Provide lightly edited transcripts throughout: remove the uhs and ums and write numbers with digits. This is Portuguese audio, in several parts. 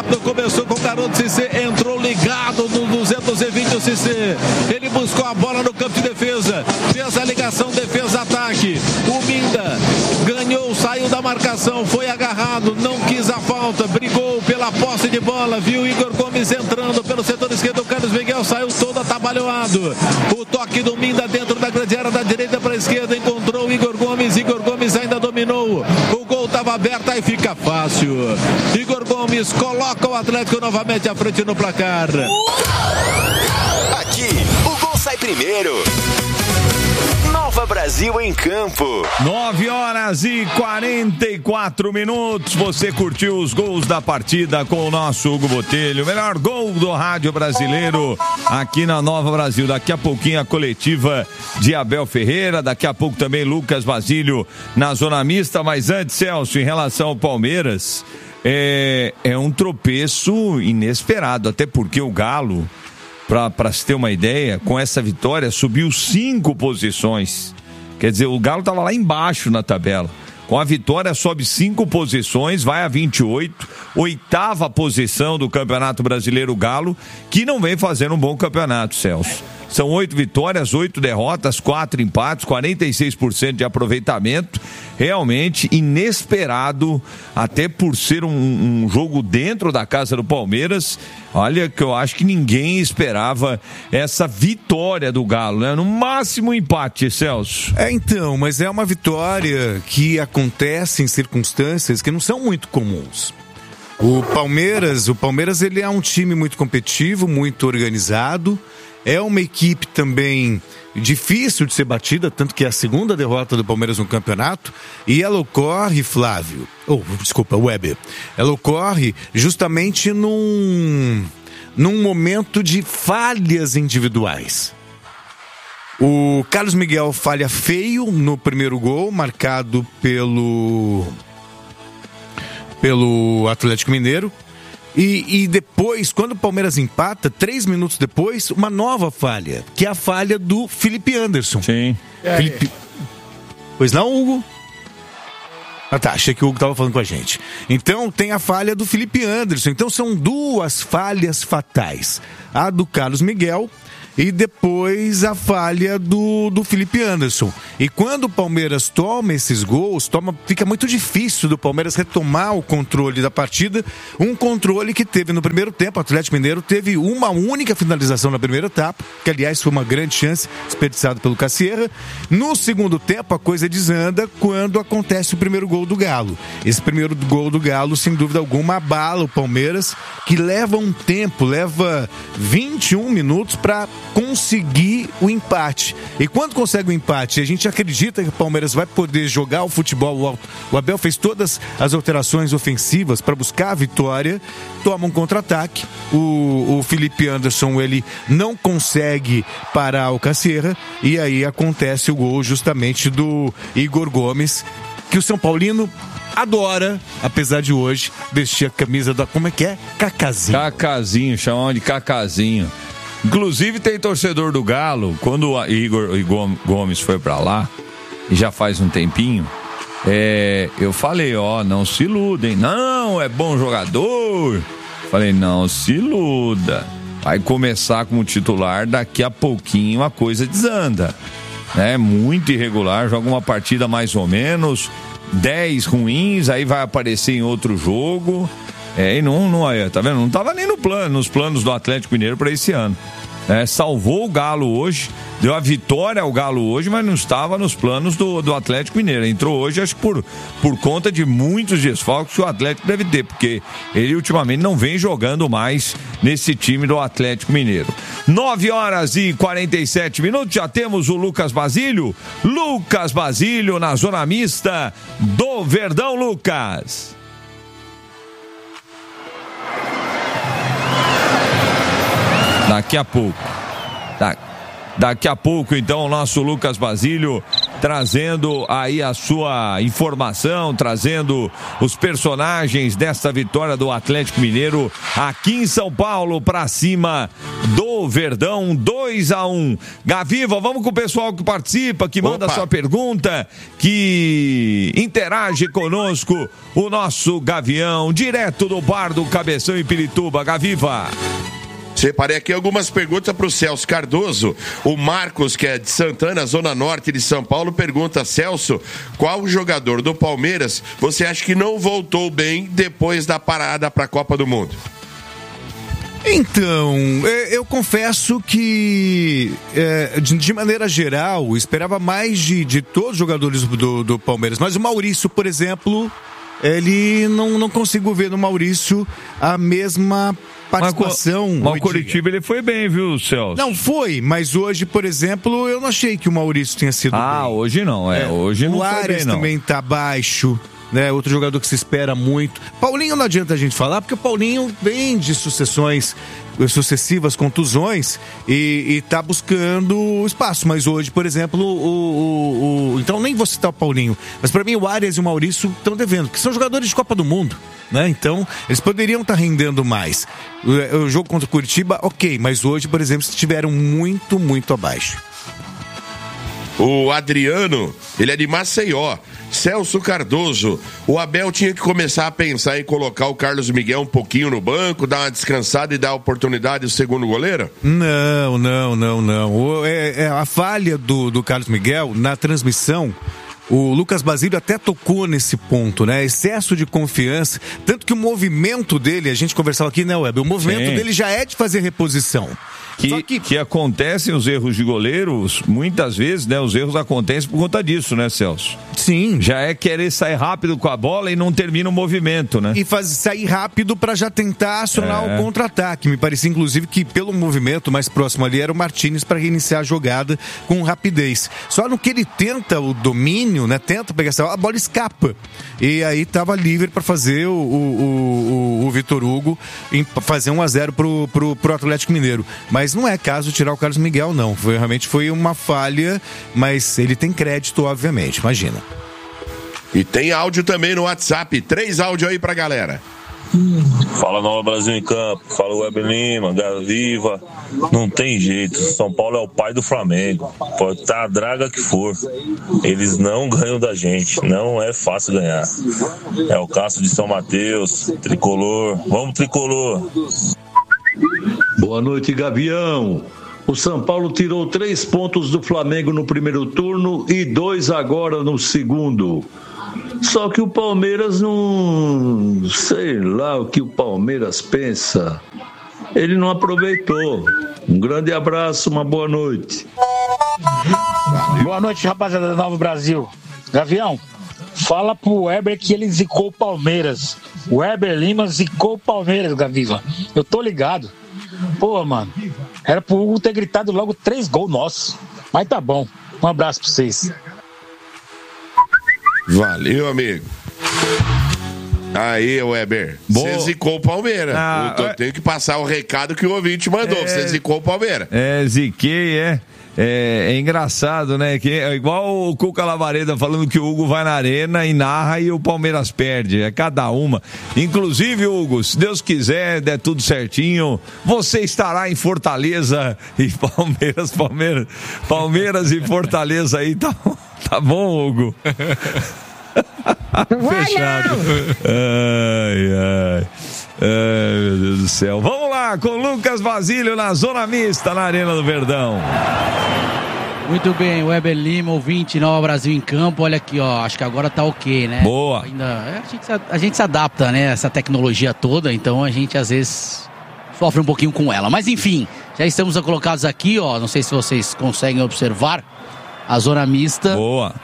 rápido, começou com o garoto Cissé, entrou ligado no 220 o Cissé. Ele buscou a bola no campo de defesa, fez a ligação defesa-ataque. O Minda ganhou, saiu da marcação, foi agarrado, não quis a falta, brigou pela posse de bola, viu Igor Gomes entrando pelo setor esquerdo, o Carlos Miguel saiu todo atabalhoado. O toque do Minda dentro da grande área, da direita para a esquerda, encontrou o Igor Gomes ainda dominou. O gol estava aberto, aí fica fácil. Igor Gomes coloca o Atlético novamente à frente no placar. Aqui, o gol sai primeiro. Nova Brasil em campo. 9h44. Você curtiu os gols da partida com o nosso Hugo Botelho. Melhor gol do rádio brasileiro aqui na Nova Brasil. Daqui a pouquinho a coletiva de Abel Ferreira. Daqui a pouco também Lucas Basílio na zona mista. Mas antes, Celso, em relação ao Palmeiras, é um tropeço inesperado. Até porque o Galo, para se ter uma ideia, com essa vitória subiu 5 posições. Quer dizer, o Galo estava lá embaixo na tabela. Com a vitória sobe 5 posições, vai a 28, 8ª posição do Campeonato Brasileiro Galo, que não vem fazendo um bom campeonato, Celso. São 8 vitórias, 8 derrotas, 4 empates, 46% de aproveitamento. Realmente inesperado, até por ser um jogo dentro da casa do Palmeiras. Olha, que eu acho que ninguém esperava essa vitória do Galo, né? No máximo empate, Celso. Então, mas é uma vitória que acontece em circunstâncias que não são muito comuns. O Palmeiras ele é um time muito competitivo, muito organizado. É uma equipe também difícil de ser batida, tanto que é a segunda derrota do Palmeiras no campeonato. E ela ocorre, Weber. Ela ocorre justamente num momento de falhas individuais. O Carlos Miguel falha feio no primeiro gol, marcado pelo Atlético Mineiro. E depois, quando o Palmeiras empata, 3 minutos depois, uma nova falha, que é a falha do Felipe Anderson. Sim. Pois não, Hugo? Ah tá, achei que o Hugo estava falando com a gente. Então tem a falha do Felipe Anderson. Então são 2 falhas fatais. A do Carlos Miguel e depois a falha do Felipe Anderson. E quando o Palmeiras toma esses gols, fica muito difícil do Palmeiras retomar o controle da partida. Um controle que teve no primeiro tempo. O Atlético Mineiro teve uma única finalização na primeira etapa, que aliás foi uma grande chance, desperdiçada pelo Cassierra. No segundo tempo a coisa desanda quando acontece o primeiro gol do Galo. Esse primeiro gol do Galo, sem dúvida alguma, abala o Palmeiras, que leva um tempo, leva 21 minutos para conseguir o empate. E quando consegue o empate, a gente acredita que o Palmeiras vai poder jogar o futebol. O Abel fez todas as alterações ofensivas para buscar a vitória, toma um contra-ataque. O Felipe Anderson, ele não consegue parar o Cassierra, e aí acontece o gol justamente do Igor Gomes, que o São Paulino adora, apesar de hoje vestir a camisa da, como é que é? Cacazinho. Cacazinho, chamam de Cacazinho. Inclusive tem torcedor do Galo, quando o Igor Gomes foi pra lá, e já faz um tempinho, eu falei, não se iludem, não, é bom jogador. Falei, não se iluda, vai começar como titular, daqui a pouquinho a coisa desanda, né? Muito irregular, joga uma partida mais ou menos, 10 ruins, aí vai aparecer em outro jogo. E não, tá vendo? Não tava nem nos planos do Atlético Mineiro para esse ano. Salvou o Galo hoje, deu a vitória ao Galo hoje, mas não estava nos planos do Atlético Mineiro. Entrou hoje, acho que por conta de muitos desfalques que o Atlético deve ter, porque ele ultimamente não vem jogando mais nesse time do Atlético Mineiro. 9h47, já temos o Lucas Basílio. Lucas Basílio na zona mista do Verdão, Lucas. Daqui a pouco, então, o nosso Lucas Basílio trazendo aí a sua informação, trazendo os personagens desta vitória do Atlético Mineiro aqui em São Paulo para cima do Verdão, 2-1. Gaviva, vamos com o pessoal que participa, que manda sua pergunta, que interage conosco, o nosso Gavião, direto do bar do Cabeção em Pirituba. Gaviva. Separei aqui algumas perguntas para o Celso Cardoso. O Marcos, que é de Santana, Zona Norte de São Paulo, pergunta: Celso, qual jogador do Palmeiras você acha que não voltou bem depois da parada para a Copa do Mundo? Então, eu confesso que, de maneira geral, esperava mais de todos os jogadores do Palmeiras. Mas o Maurício, por exemplo, ele não consigo ver no Maurício a mesma participação. Mas o Coritiba ele foi bem, viu, Celso? Não, foi, mas hoje, por exemplo, eu não achei que o Maurício tenha sido bem. Hoje não, hoje não foi bem, não. O Arias também tá baixo, né? Outro jogador que se espera muito. Paulinho não adianta a gente falar, porque o Paulinho vem de sucessivas contusões e tá buscando espaço, mas hoje, por exemplo, então nem vou citar o Paulinho, mas para mim o Arias e o Maurício estão devendo, porque são jogadores de Copa do Mundo, né? Então eles poderiam estar rendendo mais. O jogo contra o Curitiba, ok, mas hoje, por exemplo, estiveram muito, muito abaixo. O Adriano, ele é de Maceió. Celso Cardoso, o Abel tinha que começar a pensar em colocar o Carlos Miguel um pouquinho no banco, dar uma descansada e dar oportunidade ao segundo goleiro? Não. A falha do Carlos Miguel na transmissão, o Lucas Basílio até tocou nesse ponto, né? Excesso de confiança, tanto que o movimento dele, a gente conversava aqui, né, Web? O movimento dele já é de fazer reposição. Que acontecem os erros de goleiros, muitas vezes, né? Os erros acontecem por conta disso, né, Celso? Sim. Já é querer sair rápido com a bola e não termina o movimento, né? E sair rápido para já tentar acionar o contra-ataque. Me parecia, inclusive, que pelo movimento mais próximo ali era o Martínez para reiniciar a jogada com rapidez. Só no que ele tenta o domínio, né? Tenta pegar essa bola, a bola escapa. E aí estava livre para fazer o Vitor Hugo fazer 1-0 pro Atlético Mineiro. Mas não é caso de tirar o Carlos Miguel, não. Realmente foi uma falha, mas ele tem crédito, obviamente. Imagina. E tem áudio também no WhatsApp. 3 áudios aí pra galera. Fala Nova Brasil em Campo. Fala Weber Lima, Gaviva. Não tem jeito. São Paulo é o pai do Flamengo. Pode estar a draga que for. Eles não ganham da gente. Não é fácil ganhar. É o Castro de São Mateus. Tricolor. Vamos, Tricolor. Boa noite, Gavião. O São Paulo tirou 3 pontos do Flamengo no primeiro turno e 2 agora no segundo. Só que o Palmeiras não... sei lá o que o Palmeiras pensa. Ele não aproveitou. Um grande abraço, uma boa noite. Boa noite, rapaziada da Nova Brasil. Gavião, fala pro Weber que ele zicou o Palmeiras. O Weber Lima zicou o Palmeiras, Gaviva. Eu tô ligado. Pô, mano, era pro Hugo ter gritado logo 3 gols nossos. Mas tá bom. Um abraço pra vocês. Valeu, amigo. Aí, Weber, você zicou o Palmeiras. Eu tenho que passar o recado que o ouvinte mandou. Você zicou o Palmeiras. Ziquei, É engraçado, né? Que é igual o Cuca Lavareda falando que o Hugo vai na arena e narra e o Palmeiras perde. É cada uma. Inclusive, Hugo, se Deus quiser, der tudo certinho, você estará em Fortaleza e Palmeiras e Fortaleza aí, tá bom, Hugo? Fechado. Ai, meu Deus do céu. Vamos lá com Lucas Basílio na Zona Mista, na Arena do Verdão. Muito bem, Weber Lima, ouvinte, Nova Brasil em Campo. Olha aqui, ó, acho que agora tá ok, né? Boa. A gente se adapta, né, essa tecnologia toda, então a gente às vezes sofre um pouquinho com ela. Mas enfim, já estamos colocados aqui, ó, não sei se vocês conseguem observar a Zona Mista. Boa.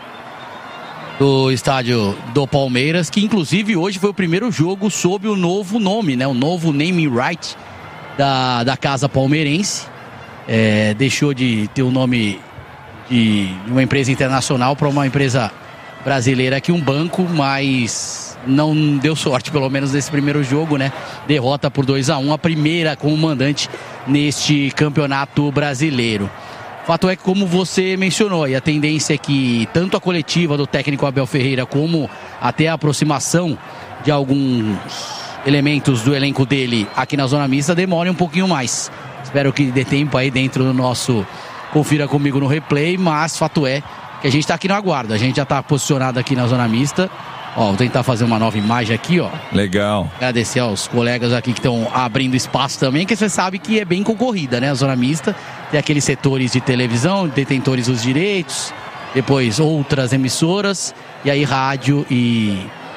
Do estádio do Palmeiras, que inclusive hoje foi o primeiro jogo sob o novo nome, né? O novo naming right da Casa Palmeirense. Deixou de ter o nome de uma empresa internacional para uma empresa brasileira aqui, um banco, mas não deu sorte, pelo menos nesse primeiro jogo, né? Derrota por 2-1, a primeira como mandante neste campeonato brasileiro. Fato é que, como você mencionou, e a tendência é que tanto a coletiva do técnico Abel Ferreira como até a aproximação de alguns elementos do elenco dele aqui na zona mista demorem um pouquinho mais. Espero que dê tempo aí dentro do nosso Confira Comigo no Replay, mas fato é que a gente está aqui no aguardo. A gente já está posicionado aqui na zona mista. Ó, vou tentar fazer uma nova imagem aqui, ó. Legal. Agradecer aos colegas aqui que estão abrindo espaço também, que você sabe que é bem concorrida, né? A zona mista tem aqueles setores de televisão, detentores dos direitos, depois outras emissoras, e aí rádio e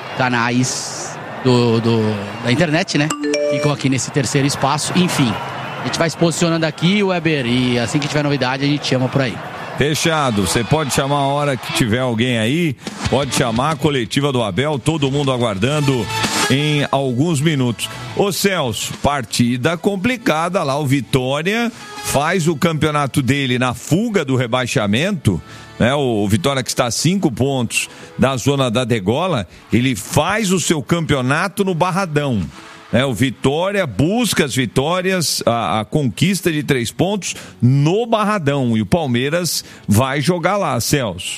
canais da internet, né? Ficam aqui nesse terceiro espaço. Enfim, a gente vai se posicionando aqui, Weber, e assim que tiver novidade a gente chama por aí. Fechado, você pode chamar a hora que tiver alguém aí, pode chamar a coletiva do Abel, todo mundo aguardando em alguns minutos. Ô Celso, partida complicada lá, o Vitória faz o campeonato dele na fuga do rebaixamento, né? O Vitória, que está a 5 pontos da zona da degola, ele faz o seu campeonato no Barradão. O Vitória busca as vitórias, a conquista de 3 pontos no Barradão, e o Palmeiras vai jogar lá, Celso.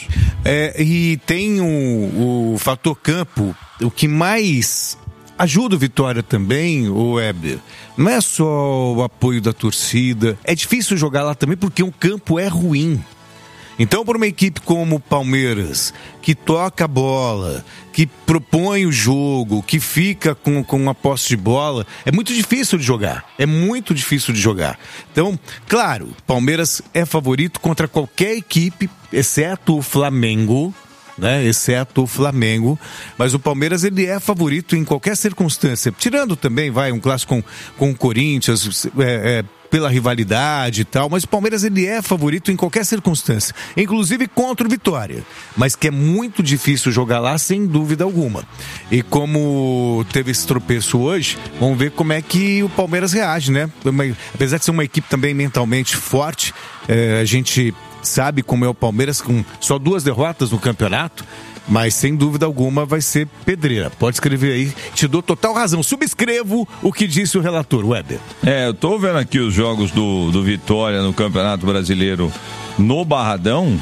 E tem o fator campo, o que mais ajuda o Vitória também, o Weber, não é só o apoio da torcida, é difícil jogar lá também porque o campo é ruim. Então, para uma equipe como o Palmeiras, que toca a bola, que propõe o jogo, que fica com uma posse de bola, é muito difícil de jogar. É muito difícil de jogar. Então, claro, Palmeiras é favorito contra qualquer equipe, exceto o Flamengo, né? Exceto o Flamengo, mas o Palmeiras, ele é favorito em qualquer circunstância. Tirando também, um clássico com o Corinthians, pela rivalidade e tal, mas o Palmeiras, ele é favorito em qualquer circunstância, inclusive contra o Vitória, mas que é muito difícil jogar lá, sem dúvida alguma. E como teve esse tropeço hoje, vamos ver como é que o Palmeiras reage, né? Apesar de ser uma equipe também mentalmente forte, a gente sabe como é o Palmeiras, com só 2 derrotas no campeonato, mas sem dúvida alguma vai ser pedreira. Pode escrever aí, te dou total razão. Subscrevo o que disse o relator, Weber. Eu tô vendo aqui os jogos do Vitória no Campeonato Brasileiro no Barradão.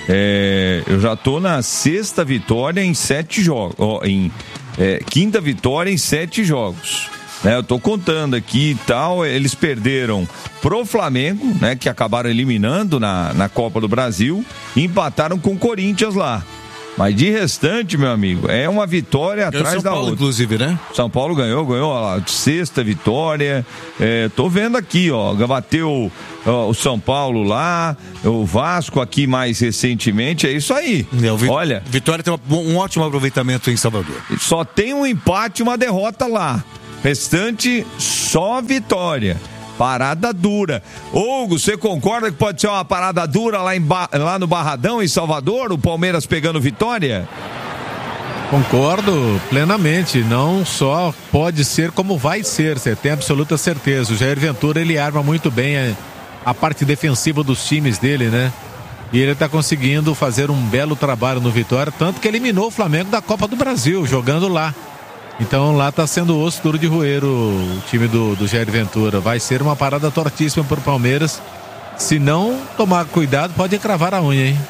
Eu já tô na 6ª vitória em 7 jogos, quinta vitória em 7 jogos. Eu tô contando aqui e tal, eles perderam pro Flamengo, né, que acabaram eliminando na Copa do Brasil, e empataram com o Corinthians lá. Mas de restante, meu amigo, é uma vitória atrás da outra. Inclusive, né? São Paulo ganhou a 6ª vitória. Tô vendo aqui, ó, bateu o São Paulo lá, o Vasco aqui mais recentemente, é isso aí. Olha, Vitória tem um ótimo aproveitamento em Salvador. Só tem um empate e uma derrota lá. Restante, só vitória. Parada dura. Hugo, você concorda que pode ser uma parada dura lá no Barradão, em Salvador, o Palmeiras pegando vitória? Concordo plenamente. Não só pode ser, como vai ser. Você tem absoluta certeza. O Jair Ventura, ele arma muito bem a parte defensiva dos times dele, né? E ele está conseguindo fazer um belo trabalho no Vitória, tanto que eliminou o Flamengo da Copa do Brasil, jogando lá. Então lá está sendo osso duro de roer o time do Jair Ventura. Vai ser uma parada tortíssima para o Palmeiras. Se não tomar cuidado, pode cravar a unha, hein?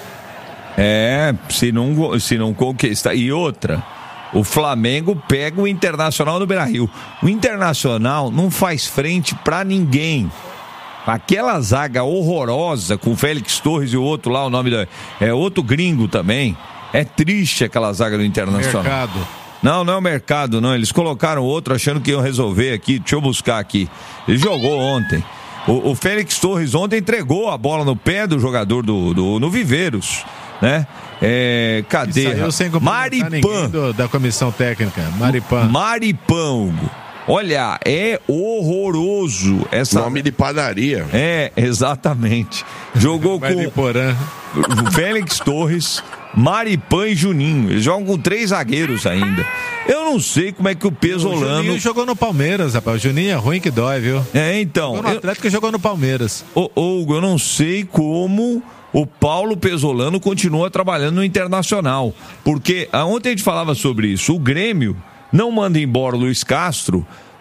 Se não conquistar. E outra, o Flamengo pega o Internacional no Beira-Rio. O Internacional não faz frente para ninguém. Aquela zaga horrorosa com o Félix Torres e o outro lá, o nome outro gringo também. É triste aquela zaga do Internacional. Mercado. Não é o Mercado, não. Eles colocaram outro achando que iam resolver aqui. Deixa eu buscar aqui. Ele jogou ontem. O Félix Torres ontem entregou a bola no pé do jogador no Viveiros, né? Cadê? Maripan. Da comissão técnica. Maripan, Hugo. Olha, é horroroso. Nome de padaria. Exatamente. Jogou com o Félix Torres, Maripan e Juninho. Eles jogam com 3 zagueiros ainda. Eu não sei como é que o Pesolano... O Juninho jogou no Palmeiras, rapaz. O Juninho é ruim que dói, viu? Então... Jogou no Atlético e jogou no Palmeiras. Hugo, eu não sei como o Paulo Pesolano continua trabalhando no Internacional. Porque ontem a gente falava sobre isso. O Grêmio não manda embora o Luiz Castro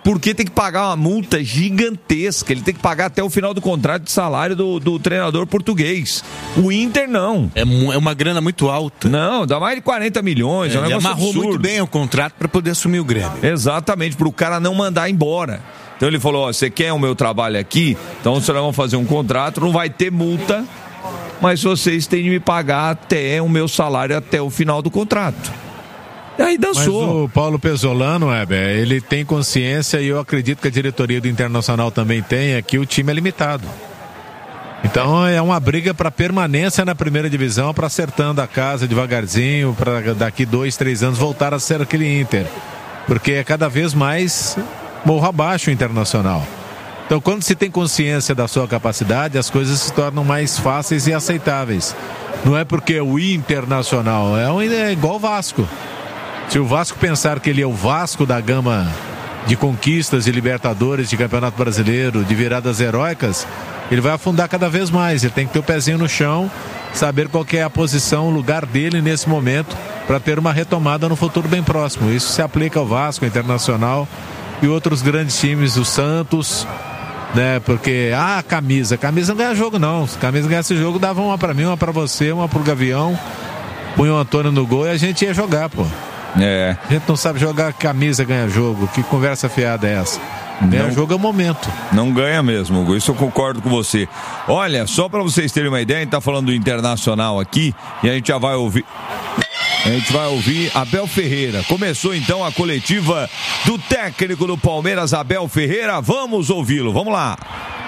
porque tem que pagar uma multa gigantesca. Ele tem que pagar até o final do contrato de salário do treinador português. O Inter não. É uma grana muito alta. Não, dá mais de 40 milhões. Ele amarrou muito bem o contrato para poder assumir o Grêmio. Exatamente, para o cara não mandar embora. Então ele falou, você quer o meu trabalho aqui? Então vocês vão fazer um contrato, não vai ter multa, mas vocês têm de me pagar até o meu salário até o final do contrato. E aí dançou. Mas o Paulo Pezzolano, ele tem consciência, e eu acredito que a diretoria do Internacional também tem, é que o time é limitado. Então é uma briga para permanência na primeira divisão, para acertando a casa devagarzinho, para daqui 2, 3 anos voltar a ser aquele Inter. Porque é cada vez mais morro abaixo o Internacional. Então, quando se tem consciência da sua capacidade, as coisas se tornam mais fáceis e aceitáveis. Não é porque o Internacional é igual o Vasco. Se o Vasco pensar que ele é o Vasco da gama de conquistas, de Libertadores, de Campeonato Brasileiro, de viradas heróicas, ele vai afundar cada vez mais. Ele tem que ter o pezinho no chão, saber qual que é a posição, o lugar dele nesse momento, para ter uma retomada no futuro bem próximo. Isso se aplica ao Vasco, ao Internacional e outros grandes times, o Santos, né? Porque, camisa não ganha jogo não. Se a camisa ganhasse jogo, dava uma pra mim, uma pra você, uma pro Gavião, punha o Antônio no gol e a gente ia jogar, pô. A gente não sabe jogar camisa ganha jogo. Que conversa fiada é essa? Ganha jogo é o momento. Não ganha mesmo, Hugo. Isso eu concordo com você. Olha, só pra vocês terem uma ideia, a gente tá falando do Internacional aqui e a gente já vai ouvir. A gente vai ouvir Abel Ferreira. Começou então a coletiva do técnico do Palmeiras, Abel Ferreira. Vamos ouvi-lo, vamos lá.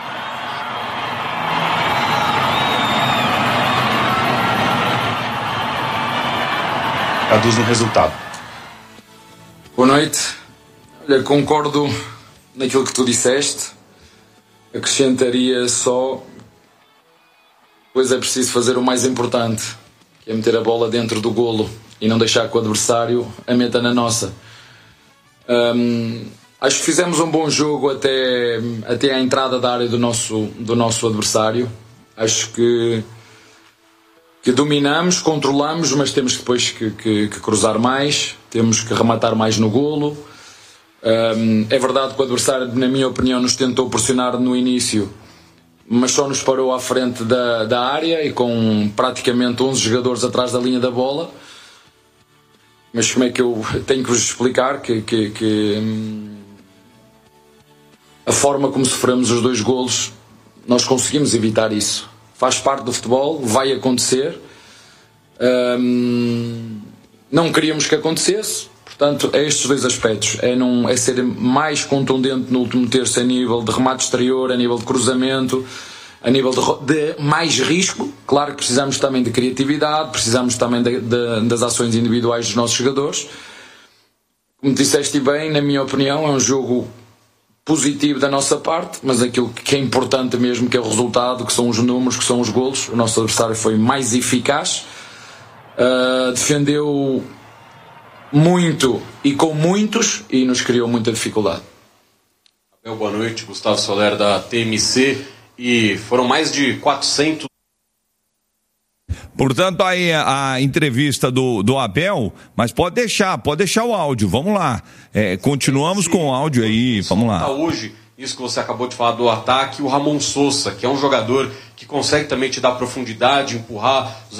Traduz no resultado. Boa noite. Olha, concordo naquilo que tu disseste. Acrescentaria só, pois é preciso fazer o mais importante, que é meter a bola dentro do golo e não deixar que o adversário a meta na nossa. Acho que fizemos um bom jogo até à entrada da área do nosso adversário. Acho que dominamos, controlamos, mas temos depois que cruzar mais, temos que rematar mais no golo. É verdade que o adversário, na minha opinião, nos tentou pressionar no início, mas só nos parou à frente da área e com praticamente 11 jogadores atrás da linha da bola. Mas como é que eu tenho que vos explicar que a forma como sofremos os 2 golos, nós conseguimos evitar isso. Faz parte do futebol, vai acontecer. Não queríamos que acontecesse. Portanto, é estes 2 aspectos. É ser mais contundente no último terço a nível de remate exterior, a nível de cruzamento, a nível de mais risco. Claro que precisamos também de criatividade, precisamos também das ações individuais dos nossos jogadores. Como disseste bem, na minha opinião, é um jogo positivo da nossa parte, mas aquilo que é importante mesmo, que é o resultado, que são os números, que são os golos. O nosso adversário foi mais eficaz, defendeu muito e com muitos e nos criou muita dificuldade. Boa noite, Gustavo Soler da TMC, e foram mais de 400. Portanto, aí a entrevista do Abel, mas pode deixar o áudio, vamos lá. Continuamos com o áudio aí, vamos lá. Hoje, isso que você acabou de falar do ataque, o Ramon Sousa, que é um jogador que consegue também te dar profundidade, empurrar os